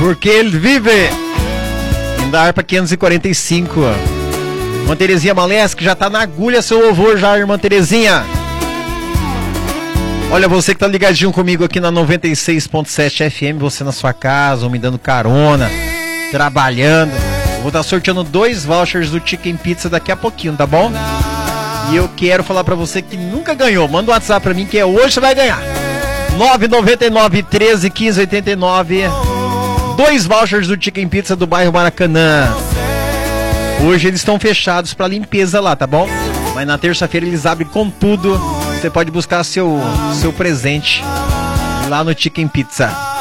Porque ele vive. Da Harpa 545. Irmã Terezinha Malesc já tá na agulha, seu louvor já, irmã Terezinha. Olha, você que tá ligadinho comigo aqui na 96.7 FM, você na sua casa, ou me dando carona, trabalhando. Eu vou estar sorteando 2 vouchers do Chicken Pizza daqui a pouquinho, tá bom? E eu quero falar pra você que nunca ganhou, manda um WhatsApp pra mim que hoje você vai ganhar. 999 13 15 89. 2 vouchers do Chicken Pizza do bairro Maracanã. Hoje eles estão fechados pra limpeza lá, tá bom? Mas na terça-feira eles abrem com tudo. Você pode buscar seu presente lá no Chicken Pizza.